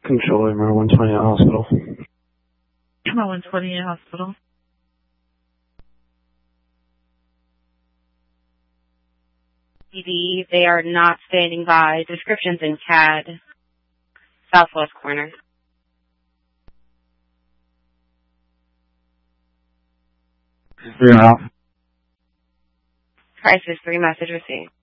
Control MR 120 at hospital. MR 120 at hospital. PD, they are not standing by. Descriptions in CAD. Southwest corner. You're out. Crisis 3 message received.